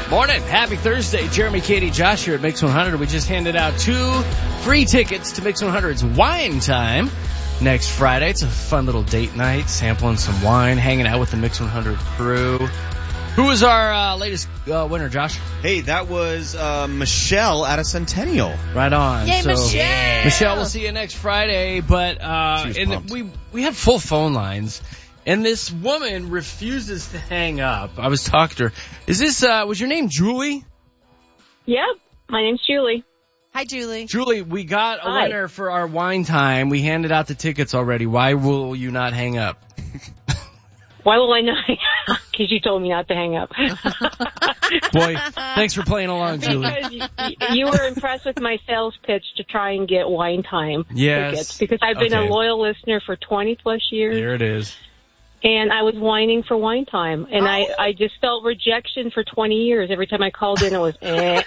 Morning. Happy Thursday. Jeremy, Katie, Josh here at Mix 100. We just handed out 2 free tickets to Mix 100's Wine Time next Friday. It's a fun little date night, sampling some wine, hanging out with the Mix 100 crew. Who was our latest winner, Josh? Hey, that was Michelle out of Centennial. Right on. Yay, so, Michelle! Michelle, we'll see you next Friday. But we have full phone lines. And this woman refuses to hang up. I was talking to her. Is this, was your name Julie? Yep, my name's Julie. Hi, Julie. Julie, we got a winner for our Wine Time. We handed out the tickets already. Why will you not hang up? Why will I not? Because you told me not to hang up. Boy, thanks for playing along, Julie. Because you were impressed with my sales pitch to try and get Wine Time tickets. Because I've been a loyal listener for 20 plus years. There it is. And I was whining for Wine Time. And I just felt rejection for 20 years. Every time I called in, it was,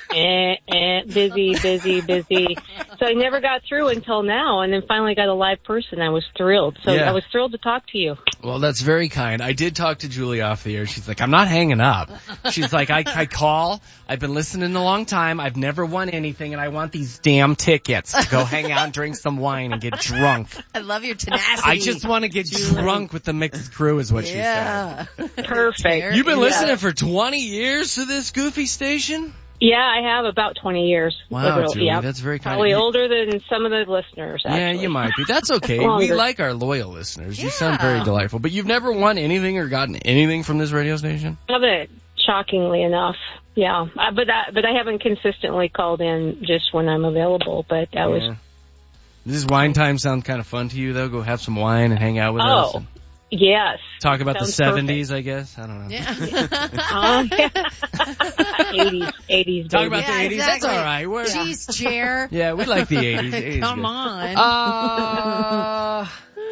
busy. So I never got through until now. And then finally got a live person. I was thrilled. So I was thrilled to talk to you. Well, that's very kind. I did talk to Julie off the air. She's like, I'm not hanging up. She's like, I call. I've been listening a long time. I've never won anything, and I want these damn tickets to go hang out and drink some wine and get drunk. I love your tenacity. I just want to get drunk with the mixed crew is what she said. Perfect. You've been listening for 20 years to this goofy station? Yeah, I have about 20 years. Wow, Julie, that's very kind Probably of you. older than some of the listeners, actually. Yeah, you might be. That's okay. We like our loyal listeners. You sound very delightful. But you've never won anything or gotten anything from this radio station? I haven't, shockingly enough. Yeah, but I haven't consistently called in just when I'm available, but that was... Does this Wine Time sound kind of fun to you, though? Go have some wine and hang out with us? And yes. talk about the 70s, perfect. I guess? I don't know. Yeah. 80s. Talk about the 80s? Exactly. That's all right. Jeez, Jer. Yeah, we like the 80s. Come on.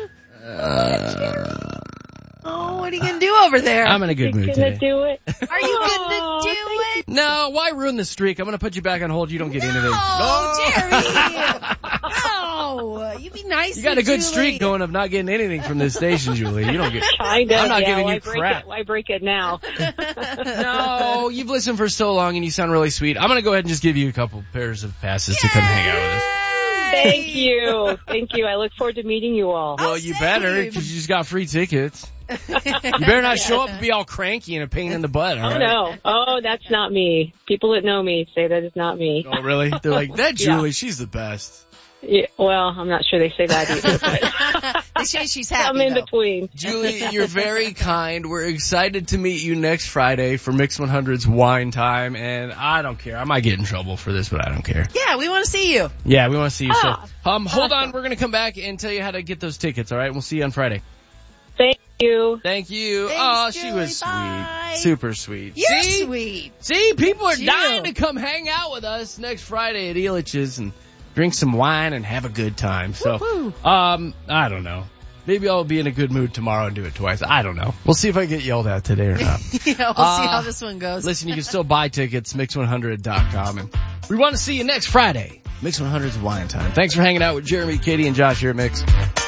Oh, what are you going to do over there? I'm in a good mood today. Do it? Are you going to do it? No, why ruin the streak? I'm going to put you back on hold. You don't get anything. Oh, Jerry. No. You be nice. You got a good Julie. streak going of not getting anything from this station, Julie. You don't get. Kind of. I'm not giving you crap. Why break it now? No, you've listened for so long and you sound really sweet. I'm going to go ahead and just give you a couple pairs of passes to come hang out with us. Thank you. I look forward to meeting you all. Well, you better, because you just got free tickets. You better not show up and be all cranky and a pain in the butt, all right? No. Oh, that's not me. People that know me say that is not me. Oh, really? They're like, that Julie, she's the best. Yeah, well, I'm not sure they say that either, but They say she's happy, I'm in though. between. Julie, you're very kind. We're excited to meet you next Friday for Mix 100's Wine Time, and I don't care. I might get in trouble for this, but I don't care. Yeah, we want to see you. Yeah, we want to see you. Ah, So, hold on. We're going to come back and tell you how to get those tickets, all right? We'll see you on Friday. Thank you. Thank you. Thanks, She was Julie. Bye. sweet. Super sweet. You're See? sweet. See, people are Jill. dying to come hang out with us next Friday at Elitch's and drink some wine and have a good time. So, I don't know. Maybe I'll be in a good mood tomorrow and do it twice. I don't know. We'll see if I get yelled at today or not. Yeah, we'll see how this one goes. Listen, you can still buy tickets, Mix100.com. And we want to see you next Friday. Mix 100's Wine Time. Thanks for hanging out with Jeremy, Katie, and Josh here at Mix.